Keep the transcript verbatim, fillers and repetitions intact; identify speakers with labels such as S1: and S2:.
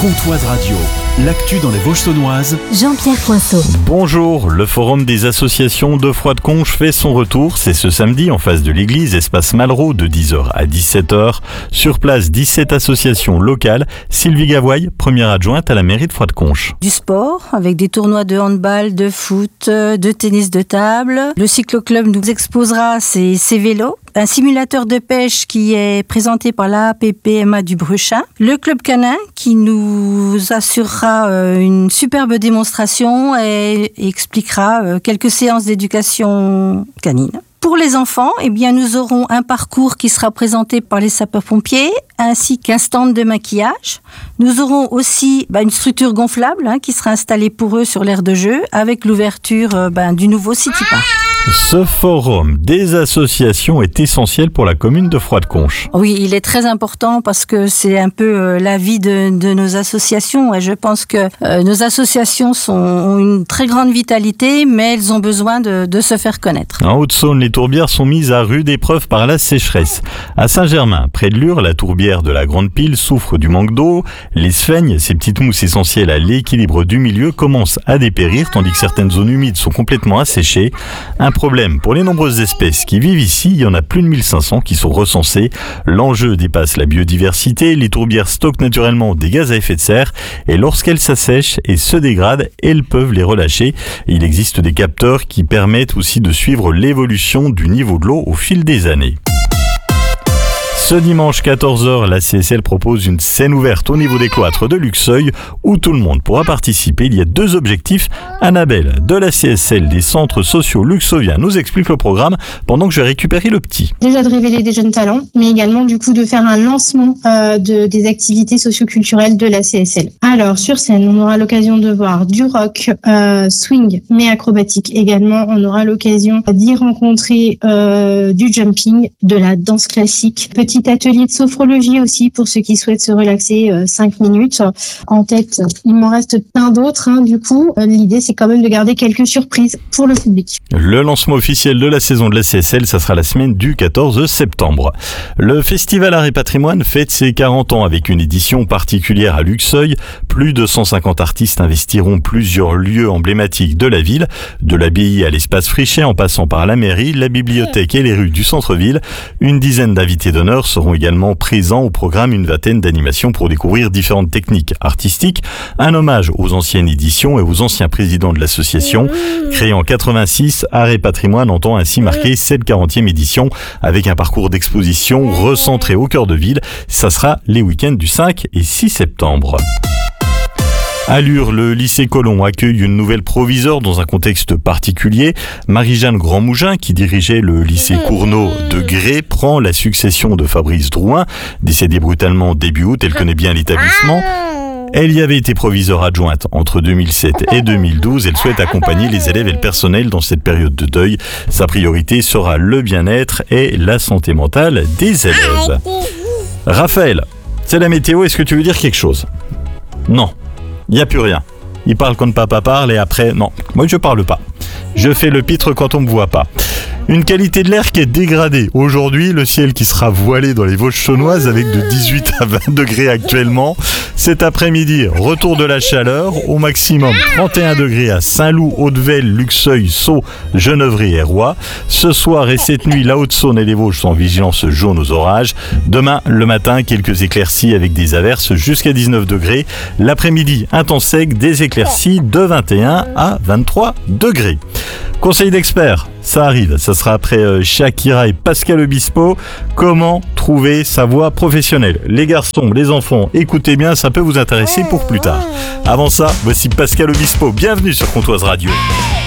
S1: Comtoise Radio, l'actu dans les Vosges-Saunoises.
S2: Jean-Pierre Coinceau.
S3: Bonjour, le forum des associations de Froide-Conches fait son retour. C'est ce samedi en face de l'église, espace Malraux, de dix heures à dix-sept heures. Sur place, dix-sept associations locales. Sylvie Gavoy, première adjointe à la mairie de Froide-Conches.
S4: Du sport, avec des tournois de handball, de foot, de tennis de table. Le cycloclub nous exposera ses, ses vélos. Un simulateur de pêche qui est présenté par l'A P P M A du Bruchin. Le club canin qui nous assurera une superbe démonstration et expliquera quelques séances d'éducation canine. Pour les enfants, eh bien, nous aurons un parcours qui sera présenté par les sapeurs-pompiers, ainsi qu'un stand de maquillage. Nous aurons aussi bah, une structure gonflable hein, qui sera installée pour eux sur l'aire de jeu, avec l'ouverture euh, bah, du nouveau City Park.
S3: Ce forum des associations est essentiel pour la commune de Froide-Conches.
S4: Oui, il est très important parce que c'est un peu euh, la vie de, de nos associations. Et je pense que euh, nos associations sont, ont une très grande vitalité, mais elles ont besoin de, de se faire connaître.
S3: En Haute-Saône, les tourbières sont mises à rude épreuve par la sécheresse. À Saint-Germain, près de Lure, la tourbière de la Grande Pile souffre du manque d'eau. Les sphègnes, ces petites mousses essentielles à l'équilibre du milieu, commencent à dépérir, tandis que certaines zones humides sont complètement asséchées. Un problème pour les nombreuses espèces qui vivent ici, il y en a plus de mille cinq cents qui sont recensées. L'enjeu dépasse la biodiversité, les tourbières stockent naturellement des gaz à effet de serre et lorsqu'elles s'assèchent et se dégradent, elles peuvent les relâcher. Il existe des capteurs qui permettent aussi de suivre l'évolution du niveau de l'eau au fil des années. Ce dimanche quatorze heures, la C S L propose une scène ouverte au niveau des cloîtres de Luxeuil où tout le monde pourra participer. Il y a deux objectifs. Annabelle de la C S L des centres sociaux luxeuviens nous explique le programme pendant que je vais récupérer le petit.
S5: Déjà de révéler des jeunes talents, mais également du coup de faire un lancement euh, de, des activités socio-culturelles de la C S L. Alors sur scène, on aura l'occasion de voir du rock, euh, swing, mais acrobatique également. On aura l'occasion d'y rencontrer euh, du jumping, de la danse classique, petit atelier de sophrologie aussi pour ceux qui souhaitent se relaxer euh, cinq minutes. En tête, il m'en reste plein d'autres. Hein, du coup, euh, l'idée c'est quand même de garder quelques surprises pour le public.
S3: Le lancement officiel de la saison de la C S L, ça sera la semaine du quatorze septembre. Le Festival Art et Patrimoine fête ses quarante ans avec une édition particulière à Luxeuil. Plus de cent cinquante artistes investiront plusieurs lieux emblématiques de la ville, de l'abbaye à l'espace Frichet en passant par la mairie, la bibliothèque et les rues du centre-ville. Une dizaine d'invités d'honneur seront également présents au programme, une vingtaine d'animations pour découvrir différentes techniques artistiques, un hommage aux anciennes éditions et aux anciens présidents de l'association. Créée en quatre-vingt-six, Art et Patrimoine entend ainsi marquer cette quarantième édition avec un parcours d'exposition recentré au cœur de ville. Ça sera les week-ends du cinq et six septembre. À Lure, le lycée Colomb accueille une nouvelle proviseure dans un contexte particulier. Marie-Jeanne Grandmougin, qui dirigeait le lycée Cournot de Grès, prend la succession de Fabrice Drouin, décédé brutalement début août. Elle connaît bien l'établissement. Elle y avait été proviseure adjointe entre deux mille sept et deux mille douze. Elle souhaite accompagner les élèves et le personnel dans cette période de deuil. Sa priorité sera le bien-être et la santé mentale des élèves. Raphaël, c'est la météo. Est-ce que tu veux dire quelque chose ? Non. Il n'y a plus rien. Il parle quand papa parle et après, non, moi je parle pas. Je fais le pitre quand on me voit pas. Une qualité de l'air qui est dégradée. Aujourd'hui, le ciel qui sera voilé dans les Vosges-Saunoises avec de dix-huit à vingt degrés actuellement. Cet après-midi, retour de la chaleur. Au maximum, trente et un degrés à Saint-Loup, Hautevelle, Luxeuil, Sceaux, Geneuvry et Roy. Ce soir et cette nuit, la Haute-Saône et les Vosges sont en vigilance jaune aux orages. Demain, le matin, quelques éclaircies avec des averses jusqu'à dix-neuf degrés. L'après-midi, un temps sec, des éclaircies de vingt et un à vingt-trois degrés. Conseil d'experts, ça arrive, ça sera après euh, Shakira et Pascal Obispo. Comment trouver sa voie professionnelle ? Les garçons, les enfants, écoutez bien, ça peut vous intéresser pour plus tard. Avant ça, voici Pascal Obispo, bienvenue sur Comtoise Radio.